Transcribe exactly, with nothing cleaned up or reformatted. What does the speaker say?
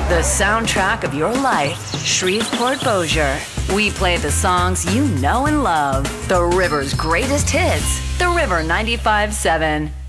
The soundtrack of your life, Shreveport Bossier. We play the songs you know and love. The River's greatest hits. The River ninety-five point seven.